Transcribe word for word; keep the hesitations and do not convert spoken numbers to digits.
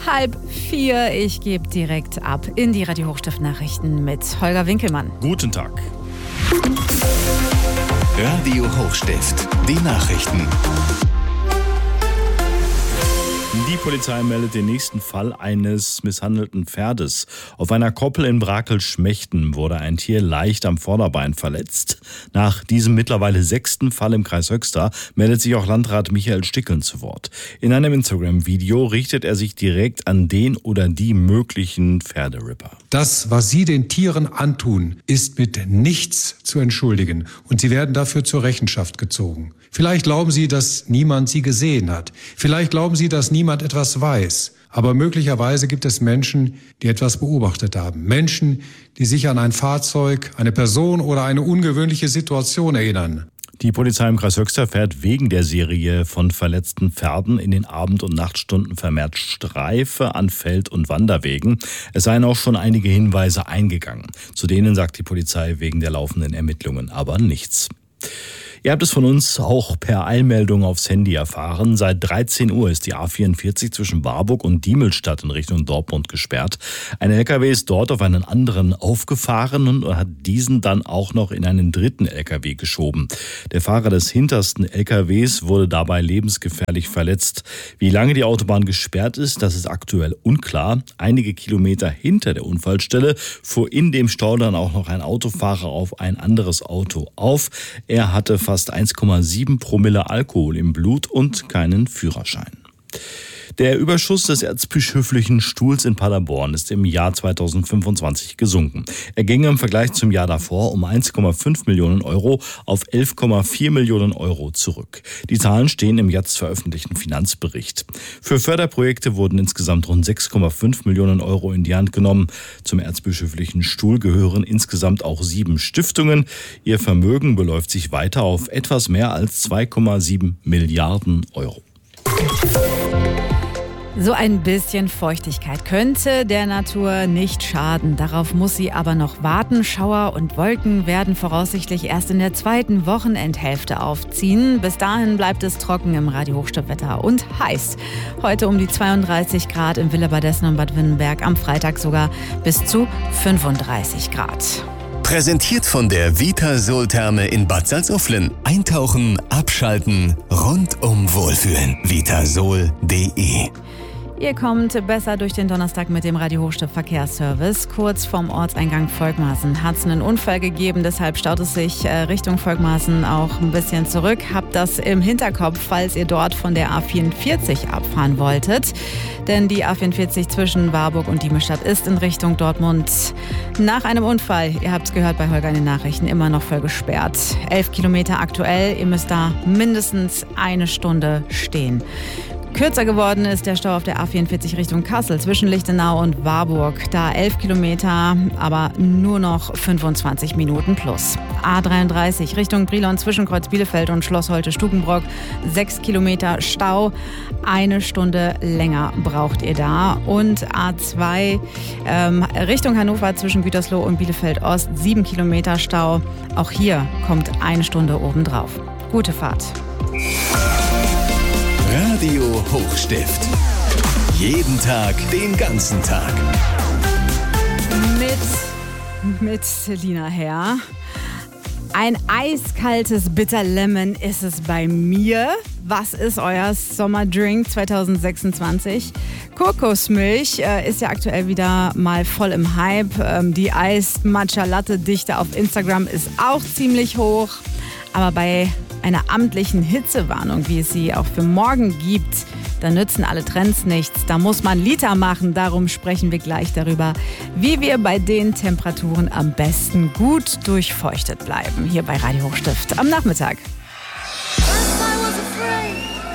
halb vier. Ich gebe direkt ab in die Radio Hochstift Nachrichten mit Holger Winkelmann. Guten Tag. Radio Hochstift, die Nachrichten. Die Polizei meldet den nächsten Fall eines misshandelten Pferdes. Auf einer Koppel in Brakel-Schmechten wurde ein Tier leicht am Vorderbein verletzt. Nach diesem mittlerweile sechsten Fall im Kreis Höxter meldet sich auch Landrat Michael Stickeln zu Wort. In einem Instagram-Video richtet er sich direkt an den oder die möglichen Pferderipper. Das, was Sie den Tieren antun, ist mit nichts zu entschuldigen und Sie werden dafür zur Rechenschaft gezogen. Vielleicht glauben Sie, dass niemand Sie gesehen hat. Vielleicht glauben Sie, dass niemand etwas weiß. Aber möglicherweise gibt es Menschen, die etwas beobachtet haben. Menschen, die sich an ein Fahrzeug, eine Person oder eine ungewöhnliche Situation erinnern. Die Polizei im Kreis Höxter fährt wegen der Serie von verletzten Pferden in den Abend- und Nachtstunden vermehrt Streife an Feld- und Wanderwegen. Es seien auch schon einige Hinweise eingegangen. Zu denen sagt die Polizei wegen der laufenden Ermittlungen aber nichts. Ihr habt es von uns auch per Eilmeldung aufs Handy erfahren. Seit dreizehn Uhr ist die A vierundvierzig zwischen Warburg und Diemelstadt in Richtung Dortmund gesperrt. Ein L K W ist dort auf einen anderen aufgefahren und hat diesen dann auch noch in einen dritten L K W geschoben. Der Fahrer des hintersten L K Ws wurde dabei lebensgefährlich verletzt. Wie lange die Autobahn gesperrt ist, das ist aktuell unklar. Einige Kilometer hinter der Unfallstelle fuhr in dem Stau dann auch noch ein Autofahrer auf ein anderes Auto auf. Er hatte fast eins Komma sieben Promille Alkohol im Blut und keinen Führerschein. Der Überschuss des erzbischöflichen Stuhls in Paderborn ist im Jahr zweitausendfünfundzwanzig gesunken. Er ginge im Vergleich zum Jahr davor um eins Komma fünf Millionen Euro auf elf Komma vier Millionen Euro zurück. Die Zahlen stehen im jetzt veröffentlichten Finanzbericht. Für Förderprojekte wurden insgesamt rund sechs Komma fünf Millionen Euro in die Hand genommen. Zum erzbischöflichen Stuhl gehören insgesamt auch sieben Stiftungen. Ihr Vermögen beläuft sich weiter auf etwas mehr als zwei Komma sieben Milliarden Euro. So ein bisschen Feuchtigkeit könnte der Natur nicht schaden. Darauf muss sie aber noch warten. Schauer und Wolken werden voraussichtlich erst in der zweiten Wochenendhälfte aufziehen. Bis dahin bleibt es trocken im Radio-Hochstift-Wetter und heiß. Heute um die zweiunddreißig Grad in Villebadessen und Bad Wünnenberg, am Freitag sogar bis zu fünfunddreißig Grad. Präsentiert von der Vitasol-Therme in Bad Salzuflen. Eintauchen, abschalten, rundum wohlfühlen. vitasol punkt de. Ihr kommt besser durch den Donnerstag mit dem Radio Hochstift Verkehrsservice. Kurz vorm Ortseingang Volkmarsen hat es einen Unfall gegeben, deshalb staut es sich Richtung Volkmarsen auch ein bisschen zurück. Habt das im Hinterkopf, falls ihr dort von der A vierundvierzig abfahren wolltet. Denn die A vierundvierzig zwischen Warburg und Diemelstadt ist in Richtung Dortmund nach einem Unfall, ihr habt es gehört bei Holger in den Nachrichten, immer noch voll gesperrt. Elf Kilometer aktuell, ihr müsst da mindestens eine Stunde stehen. Kürzer geworden ist der Stau auf der A vierundvierzig Richtung Kassel zwischen Lichtenau und Warburg. Da elf Kilometer, aber nur noch fünfundzwanzig Minuten plus. A dreiunddreißig Richtung Brilon zwischen Kreuz Bielefeld und Schloss Holte-Stukenbrock. sechs Kilometer Stau, eine Stunde länger braucht ihr da. Und A zwei ähm, Richtung Hannover zwischen Gütersloh und Bielefeld Ost. sieben Kilometer Stau. Auch hier kommt eine Stunde obendrauf. Gute Fahrt. Radio Hochstift. Jeden Tag, den ganzen Tag. Mit, mit Selina Herr. Ein eiskaltes Bitter Lemon ist es bei mir. Was ist euer Sommerdrink zweitausendsechsundzwanzig? Kokosmilch äh, ist ja aktuell wieder mal voll im Hype. Ähm, die Eis-Matcha-Latte-Dichte auf Instagram ist auch ziemlich hoch. Aber bei einer amtlichen Hitzewarnung, wie es sie auch für morgen gibt, da nützen alle Trends nichts. Da muss man Liter machen. Darum sprechen wir gleich darüber, wie wir bei den Temperaturen am besten gut durchfeuchtet bleiben. Hier bei Radio Hochstift am Nachmittag.